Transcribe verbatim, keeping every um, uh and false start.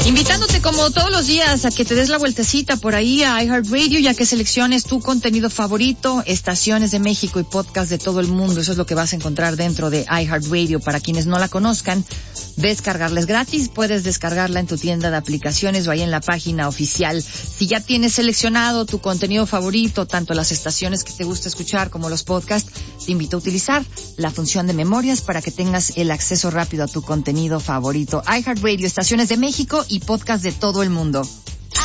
Invitándote como todos los días a que te des la vueltecita por ahí a iHeartRadio, ya que selecciones tu contenido favorito, estaciones de México y podcast de todo el mundo. Eso es lo que vas a encontrar dentro de iHeartRadio. Para quienes no la conozcan, descargarla es gratis. Puedes descargarla en tu tienda de aplicaciones o ahí en la página oficial. Si ya tienes seleccionado tu contenido favorito, tanto las estaciones que te gusta escuchar como los podcasts, te invito a utilizar la función de memorias para que tengas el acceso rápido a tu contenido favorito. iHeartRadio, estaciones de México y podcast de todo el mundo.